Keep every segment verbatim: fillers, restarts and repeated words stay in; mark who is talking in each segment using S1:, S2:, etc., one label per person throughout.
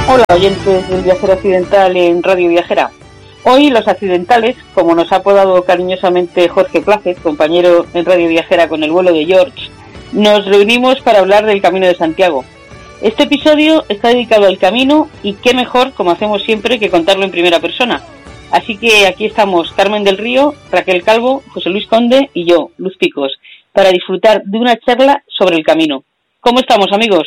S1: Hola oyentes del Viajero Accidental en Radio Viajera. Hoy los accidentales, como nos ha apodado cariñosamente Jorge Plácez, compañero en Radio Viajera con el vuelo de George, nos reunimos para hablar del Camino de Santiago. Este episodio está dedicado al camino y qué mejor, como hacemos siempre, que contarlo en primera persona. Así que aquí estamos Carmen del Río, Raquel Calvo, José Luis Conde y yo, Luz Picos, para disfrutar de una charla sobre el camino. ¿Cómo estamos, amigos?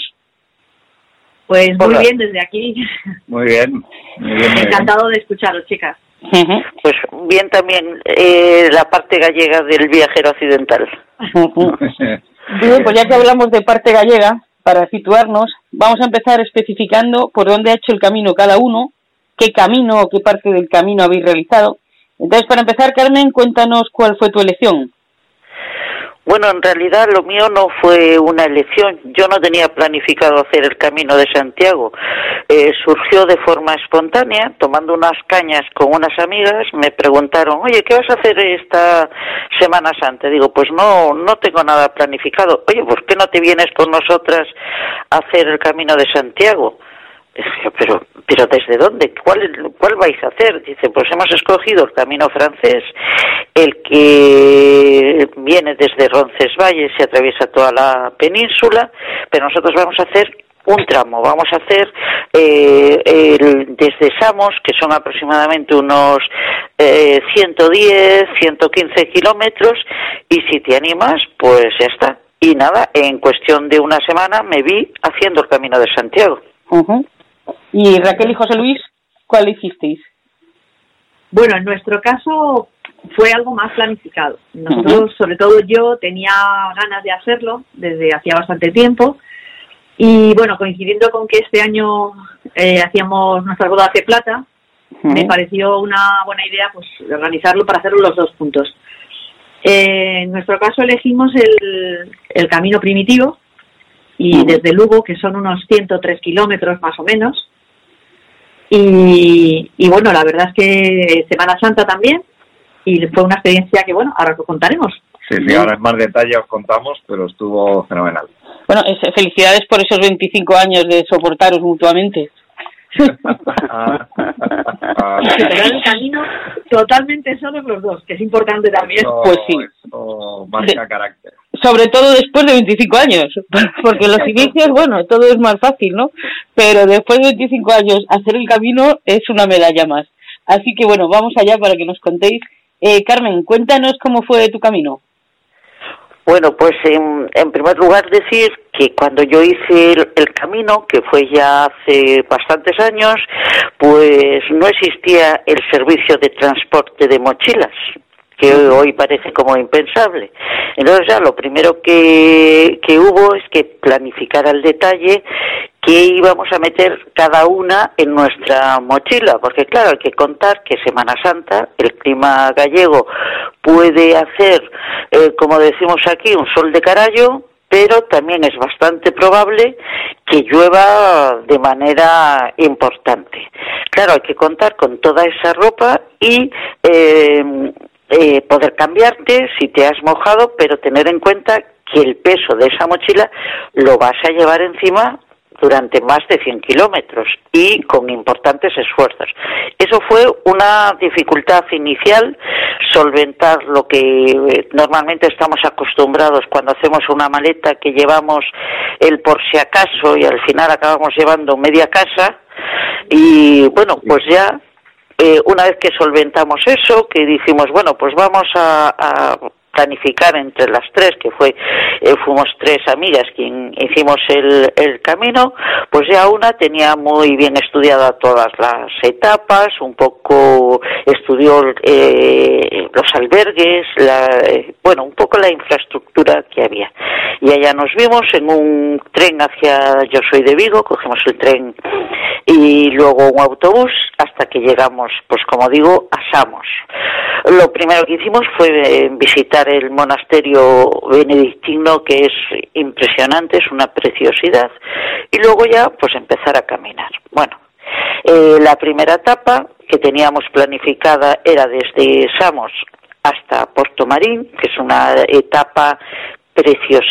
S2: Pues muy
S3: Hola.
S2: bien desde aquí.
S3: Muy bien, muy bien. Muy
S2: Encantado bien. de escucharos, chicas.
S1: Uh-huh.
S4: Pues bien también eh, la parte gallega del viajero accidental.
S1: Uh-huh. Bien, pues ya que hablamos de parte gallega, para situarnos, vamos a empezar especificando por dónde ha hecho el camino cada uno, qué camino o qué parte del camino habéis realizado. Entonces, para empezar, Carmen, cuéntanos cuál fue tu elección.
S4: Bueno, en realidad lo mío no fue una elección. Yo no tenía planificado hacer el Camino de Santiago. Eh, surgió de forma espontánea, tomando unas cañas con unas amigas, me preguntaron, oye, ¿qué vas a hacer esta Semana Santa? Digo, pues no, no tengo nada planificado. Oye, ¿por qué no te vienes con nosotras a hacer el Camino de Santiago? Pero, pero ¿desde dónde? ¿Cuál, cuál vais a hacer? Dice, pues hemos escogido el camino francés, el que viene desde Roncesvalles y atraviesa toda la península, pero nosotros vamos a hacer un tramo, vamos a hacer eh, el, desde Samos, que son aproximadamente unos eh, ciento diez, ciento quince kilómetros, y si te animas, pues ya está. Y nada, en cuestión de una semana me vi haciendo el Camino de Santiago.
S1: Uh-huh. Y Raquel y José Luis, ¿cuál hicisteis?
S2: Bueno, en nuestro caso fue algo más planificado. Nosotros, uh-huh. sobre todo yo, tenía ganas de hacerlo desde hacía bastante tiempo. Y bueno, coincidiendo con que este año eh, hacíamos nuestras bodas de plata, uh-huh. me pareció una buena idea pues organizarlo para hacerlo los dos puntos. Eh, en nuestro caso elegimos el, el camino primitivo, y desde Lugo, que son unos ciento tres kilómetros más o menos. Y, y bueno, la verdad es que Semana Santa también, y fue una experiencia que, bueno, ahora os contaremos.
S3: Sí, sí, ahora en más detalle os contamos, pero estuvo fenomenal.
S1: Bueno, es, felicidades por esos veinticinco años de soportaros mutuamente.
S2: Pero el camino totalmente solos los dos, que es importante también.
S3: Eso,
S1: pues sí.
S3: Eso marca
S1: de,
S3: carácter.
S1: Sobre todo después de veinticinco años, porque los inicios, bueno, todo es más fácil, ¿no? Pero después de veinticinco años, hacer el camino es una medalla más. Así que bueno, vamos allá para que nos contéis. Eh, Carmen, cuéntanos cómo fue tu camino.
S4: Bueno, pues en, en primer lugar decir que cuando yo hice el, el camino, que fue ya hace bastantes años, pues no existía el servicio de transporte de mochilas, que hoy parece como impensable. Entonces ya lo primero que, que hubo es que planificar al detalle qué íbamos a meter cada una en nuestra mochila, porque claro, hay que contar que Semana Santa, el clima gallego puede hacer, eh, como decimos aquí, un sol de carallo, pero también es bastante probable que llueva de manera importante. Claro, hay que contar con toda esa ropa y eh, eh, poder cambiarte si te has mojado, pero tener en cuenta que el peso de esa mochila lo vas a llevar encima durante más de cien kilómetros y con importantes esfuerzos. Eso fue una dificultad inicial, solventar lo que normalmente estamos acostumbrados cuando hacemos una maleta, que llevamos el por si acaso y al final acabamos llevando media casa. Y bueno, pues ya eh, una vez que solventamos eso, que dijimos, bueno, pues vamos a, a planificar entre las tres, que fue eh, fuimos tres amigas quien hicimos el, el camino, pues ya una tenía muy bien estudiada todas las etapas, un poco estudió eh, los albergues, la, eh, bueno, un poco la infraestructura que había. Y allá nos vimos en un tren hacia, yo soy de Vigo, cogimos el tren y luego un autobús hasta que llegamos, pues como digo, a Samos. Lo primero que hicimos fue eh, visitar el monasterio benedictino, que es impresionante, es una preciosidad, y luego ya pues empezar a caminar. Bueno, eh, la primera etapa que teníamos planificada era desde Samos hasta Portomarín, que es una etapa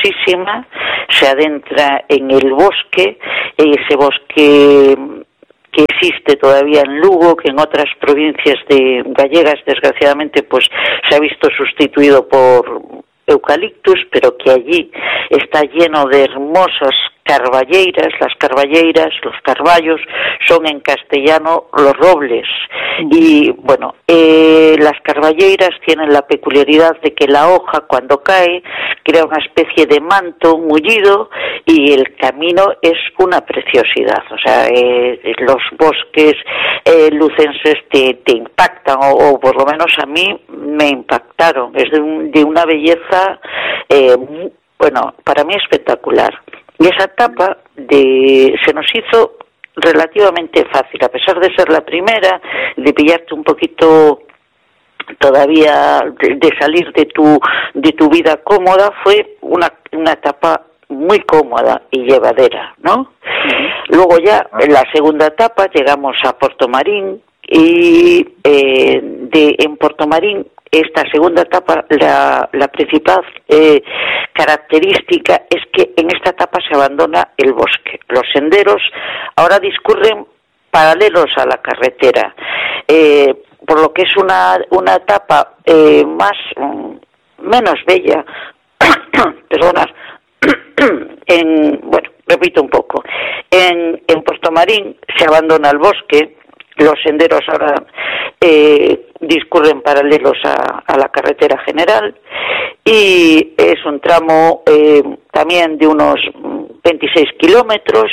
S4: preciosísima, se adentra en el bosque, ese bosque existe todavía en Lugo, que en otras provincias de gallegas, desgraciadamente, pues se ha visto sustituido por eucaliptus, pero que allí está lleno de hermosas carballeiras. Las carballeiras, los carballos, son en castellano los robles. Y bueno, eh, las carballeiras tienen la peculiaridad de que la hoja, cuando cae, crea una especie de manto mullido, y el camino es una preciosidad. O sea, eh, los bosques eh, lucenses te, te impactan, o, o por lo menos a mí me impactaron. Es de, un, de una belleza, eh, bueno, para mí espectacular. Y esa etapa de, se nos hizo relativamente fácil, a pesar de ser la primera, de pillarte un poquito todavía, de, de salir de tu de tu vida cómoda. Fue una, una etapa muy cómoda y llevadera, ¿no? Uh-huh. Luego ya, en la segunda etapa, llegamos a Portomarín, y eh, de en Portomarín, esta segunda etapa, la, la principal eh, característica es que en esta etapa se abandona el bosque. Los senderos ahora discurren paralelos a la carretera, eh, por lo que es una, una etapa eh, más menos bella, perdona, en, bueno, repito un poco, en, en Portomarín se abandona el bosque. Los senderos ahora eh, discurren paralelos a, a la carretera general, y es un tramo eh, también de unos veintiséis kilómetros,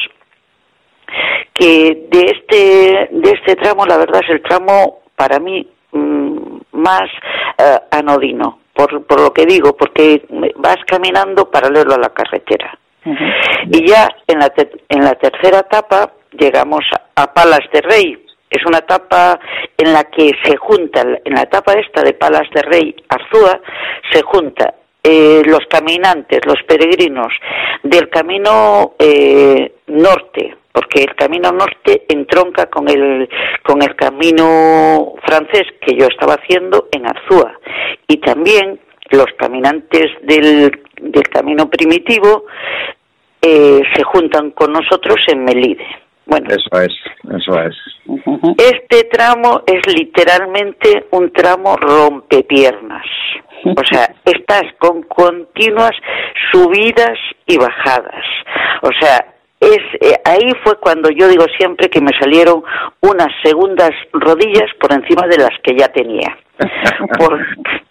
S4: que de este de este tramo, la verdad, es el tramo para mí mmm, más eh, anodino, por, por lo que digo, porque vas caminando paralelo a la carretera. Uh-huh. Y ya en la, te, en la tercera etapa llegamos a, a Palas de Rey. Es una etapa en la que se junta, en la etapa esta de Palas de Rey, Arzúa, se junta eh, los caminantes, los peregrinos del camino eh, norte, porque el camino norte entronca con el con el camino francés que yo estaba haciendo en Arzúa, y también los caminantes del, del camino primitivo eh, se juntan con nosotros en Melide. Bueno,
S3: eso es, eso es.
S4: Este tramo es literalmente un tramo rompepiernas. O sea, estás con continuas subidas y bajadas. O sea, es eh, ahí fue cuando yo digo siempre que me salieron unas segundas rodillas por encima de las que ya tenía. Por,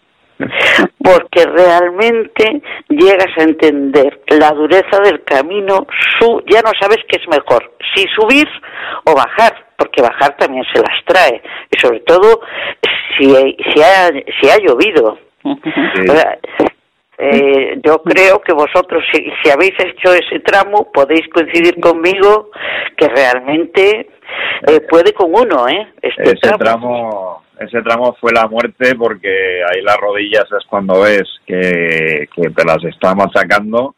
S4: porque realmente llegas a entender la dureza del camino. Su, ya no sabes qué es mejor, si subir o bajar, porque bajar también se las trae, y sobre todo si, si, ha, si ha llovido. Sí. O sea, eh, yo creo que vosotros, si, si habéis hecho ese tramo, podéis coincidir conmigo que realmente eh, puede con uno, ¿eh? Este
S3: ese tramo... tramo... Ese tramo fue la muerte, porque ahí las rodillas es cuando ves que, que te las está machacando.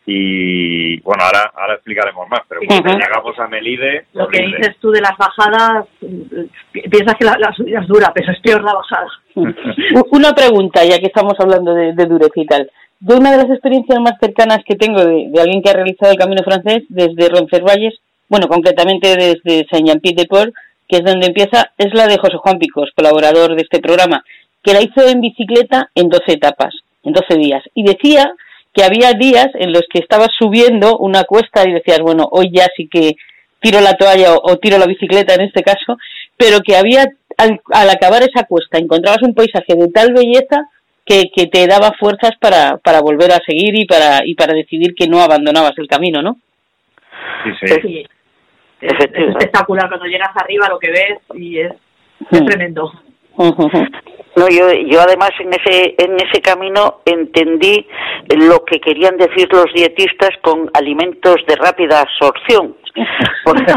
S3: Y bueno, ahora ahora explicaremos más, pero cuando uh-huh. llegamos a Melide...
S2: Lo horrible. Que dices tú de las bajadas, piensas que la, la subida es dura, pero es peor la bajada.
S1: Una pregunta, ya que estamos hablando de, de dureza y tal. Yo, una de las experiencias más cercanas que tengo de, de alguien que ha realizado el Camino Francés desde Roncesvalles, bueno, concretamente desde Saint-Jean-Pied-de-Port, que es donde empieza, es la de José Juan Picos, colaborador de este programa, que la hizo en bicicleta en doce etapas, en doce días. Y decía que había días en los que estabas subiendo una cuesta y decías, bueno, hoy ya sí que tiro la toalla o, o tiro la bicicleta en este caso, pero que había, al, al acabar esa cuesta, encontrabas un paisaje de tal belleza que, que te daba fuerzas para, para volver a seguir y para, y para decidir que no abandonabas el camino, ¿no?
S3: Sí, sí.
S2: sí. Es, es espectacular cuando llegas arriba lo que ves, y es, es tremendo.
S4: No, yo, yo además en ese en ese camino entendí lo que querían decir los dietistas con alimentos de rápida absorción. Porque,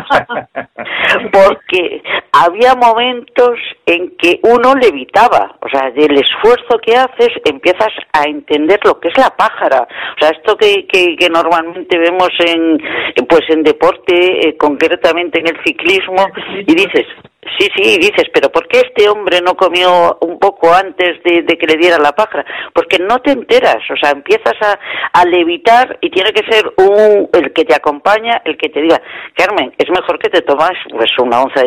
S4: porque había momentos en que uno levitaba, o sea, del esfuerzo que haces empiezas a entender lo que es la pájara, o sea, esto que, que, que normalmente vemos en pues en deporte, eh, concretamente en el ciclismo, y dices, sí, sí, y dices, pero ¿por qué este hombre no comió un poco antes de, de que le diera la pájara? Porque no te enteras, o sea, empiezas a, a levitar, y tiene que ser un el que te acompaña, el que te diga, Carmen, es mejor que te tomas pues una onza de